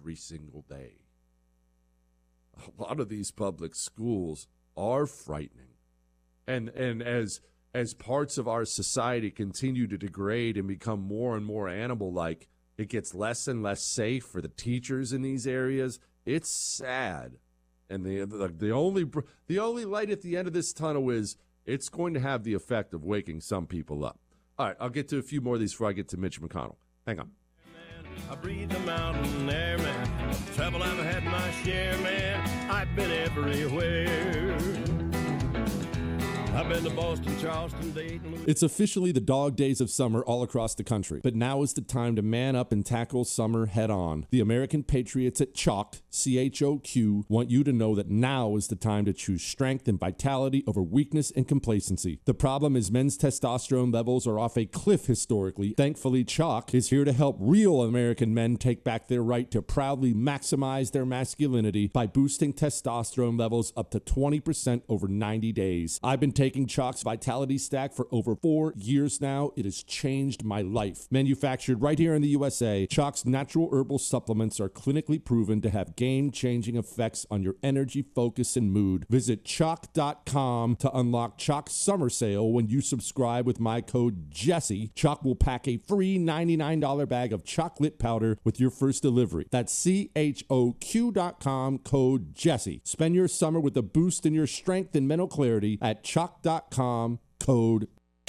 every single day. A lot of these public schools are frightening. And as parts of our society continue to degrade and become more and more animal-like, it gets less and less safe for the teachers in these areas. It's sad. And the only light at the end of this tunnel is it's going to have the effect of waking some people up. All right, I'll get to a few more of these before I get to Mitch McConnell. Hang on. I breathe the mountain air, man. Trouble I've had my share, man. I've been everywhere. I've been to Boston, Charleston, Dayton. It's officially the dog days of summer all across the country, but now is the time to man up and tackle summer head on. The American Patriots at Chalk, CHOQ, want you to know that now is the time to choose strength and vitality over weakness and complacency. The problem is men's testosterone levels are off a cliff historically. Thankfully, Chalk is here to help real American men take back their right to proudly maximize their masculinity by boosting testosterone levels up to 20% over 90 days. I've been taking Chalk's Vitality Stack for over 4 years now. It has changed my life. Manufactured right here in the USA, Chalk's natural herbal supplements are clinically proven to have game-changing effects on your energy, focus, and mood. Visit Chalk.com to unlock Chalk's summer sale. When you subscribe with my code Jesse, Chalk will pack a free $99 bag of chocolate powder with your first delivery. That's CHOQ.com, code Jesse. Spend your summer with a boost in your strength and mental clarity at Chalk.com, code.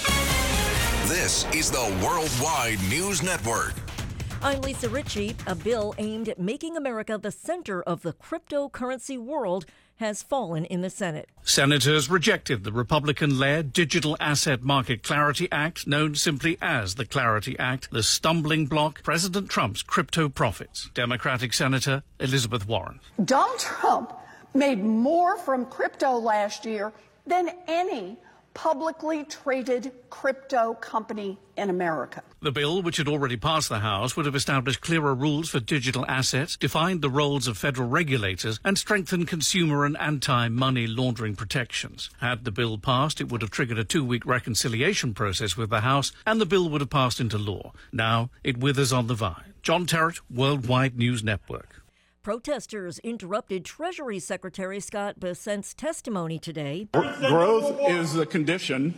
This is the Worldwide News Network. I'm Lisa Ritchie. A bill aimed at making America the center of the cryptocurrency world has fallen in the Senate. Senators rejected the Republican-led Digital Asset Market Clarity Act, known simply as the Clarity Act, the stumbling block President Trump's crypto profits. Democratic Senator Elizabeth Warren. Donald Trump made more from crypto last year than any publicly traded crypto company in America. The bill, which had already passed the House, would have established clearer rules for digital assets, defined the roles of federal regulators, and strengthened consumer and anti-money laundering protections. Had the bill passed, it would have triggered a 2-week reconciliation process with the House, and the bill would have passed into law. Now it withers on the vine. John Terrett, Worldwide News Network. Protesters interrupted Treasury Secretary Scott Bessent's testimony today. Growth is the condition.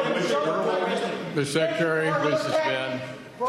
The Secretary, please suspend.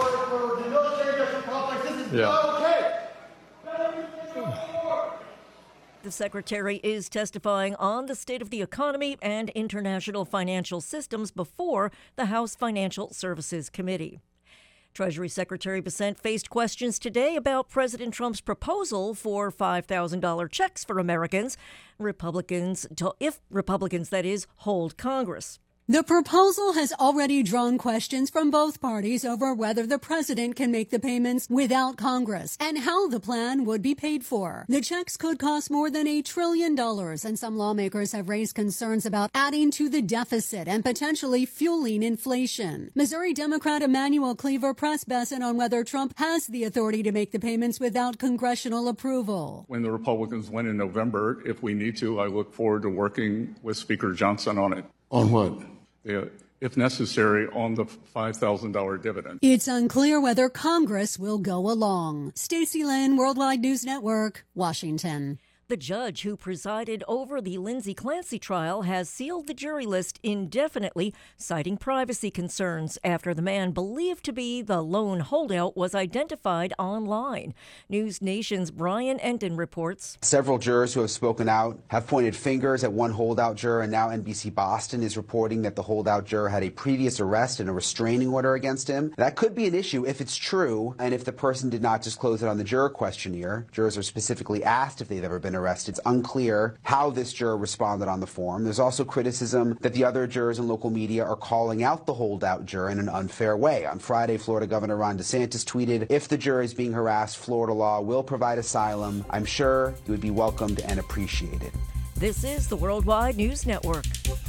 The Secretary is testifying on the state of the economy and international financial systems before the House Financial Services Committee. Treasury Secretary Bessent faced questions today about President Trump's proposal for $5,000 checks for Americans, if Republicans, that is, hold Congress. The proposal has already drawn questions from both parties over whether the president can make the payments without Congress and how the plan would be paid for. The checks could cost more than $1 trillion, and some lawmakers have raised concerns about adding to the deficit and potentially fueling inflation. Missouri Democrat Emanuel Cleaver pressed Bessent on whether Trump has the authority to make the payments without congressional approval. When the Republicans win in November, if we need to, I look forward to working with Speaker Johnson on it. On what? If necessary, on the $5,000 dividend. It's unclear whether Congress will go along. Stacey Lynn, Worldwide News Network, Washington. The judge who presided over the Lindsay Clancy trial has sealed the jury list indefinitely, citing privacy concerns after the man believed to be the lone holdout was identified online. News Nation's Brian Enden reports. Several jurors who have spoken out have pointed fingers at one holdout juror, and now NBC Boston is reporting that the holdout juror had a previous arrest and a restraining order against him. That could be an issue if it's true, and if the person did not disclose it on the juror questionnaire. Jurors are specifically asked if they've ever been arrested. It's unclear how this juror responded on the form. There's also criticism that the other jurors in local media are calling out the holdout juror in an unfair way. On Friday, Florida Governor Ron DeSantis tweeted, "If the juror is being harassed, Florida law will provide asylum. I'm sure he would be welcomed and appreciated." This is the Worldwide News Network.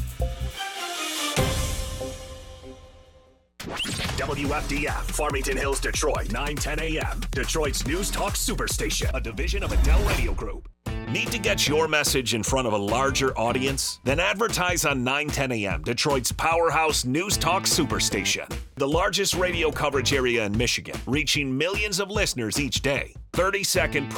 WFDF, Farmington Hills, Detroit, 9:10 a.m. Detroit's News Talk Superstation, a division of Adele Radio Group. Need to get your message in front of a larger audience? Then advertise on 9:10 a.m., Detroit's powerhouse News Talk Superstation. The largest radio coverage area in Michigan, reaching millions of listeners each day. 30-second